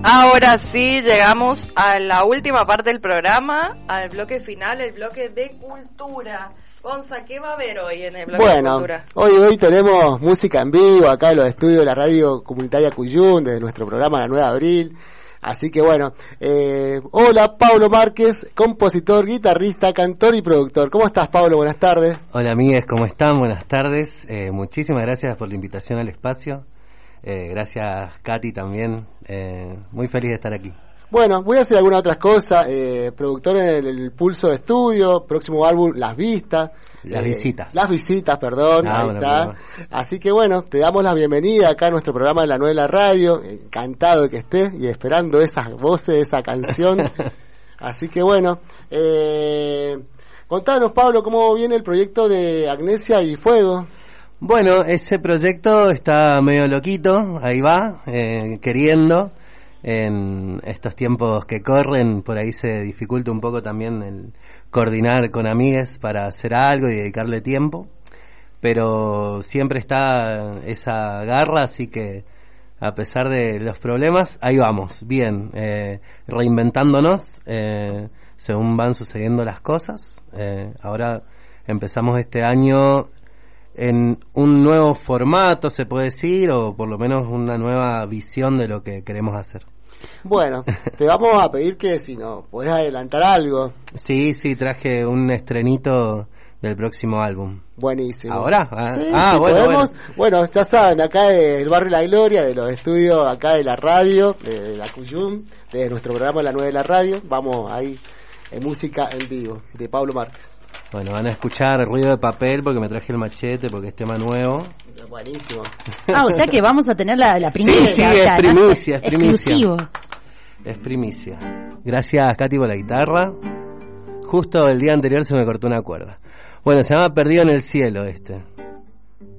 Ahora sí, llegamos a la última parte del programa, al bloque final, el bloque de cultura. Gonza, ¿qué va a haber hoy en el bloque de cultura? Hoy tenemos música en vivo acá en los estudios de la radio comunitaria Cuyún, de nuestro programa La 9 de Abril. Así que bueno, hola Pablo Márquez, compositor, guitarrista, cantor y productor. ¿Cómo estás, Pablo? Buenas tardes. Hola amigues, ¿cómo están? Buenas tardes. Muchísimas gracias por la invitación al espacio. Gracias Katy también. Muy feliz de estar aquí. Bueno, voy a hacer algunas otras cosas. Productor en el Pulso de Estudio, próximo álbum Las Visitas, perdón, ahí está. Así que bueno, te damos la bienvenida acá a nuestro programa de la 9 de la radio. Encantado de que estés y esperando esas voces, esa canción. Así que bueno, contanos, Pablo, cómo viene el proyecto de Agnesia y Fuego. Bueno, ese proyecto está medio loquito, ahí va, queriendo. En estos tiempos que corren, por ahí se dificulta un poco también el coordinar con amigues para hacer algo y dedicarle tiempo, pero siempre está esa garra, así que a pesar de los problemas, ahí vamos, bien, reinventándonos según van sucediendo las cosas. Ahora empezamos este año en un nuevo formato, se puede decir, o por lo menos una nueva visión de lo que queremos hacer. Bueno, te vamos a pedir que si nos podés adelantar algo. Sí, traje un estrenito del próximo álbum. Buenísimo. ¿Ahora? Sí, podemos. Bueno, ya saben, acá del barrio La Gloria, de los estudios acá de la radio, de la Cuyum, de nuestro programa La 9 de la radio, vamos ahí en música en vivo, de Pablo Márquez. Bueno, van a escuchar ruido de papel porque me traje el machete, porque es tema nuevo. Buenísimo. O sea que vamos a tener la primicia. Sí, es primicia, ¿no? Exclusivo. Es primicia. Gracias, Katy, por la guitarra. Justo el día anterior se me cortó una cuerda. Bueno, se llama Perdido en el Cielo este.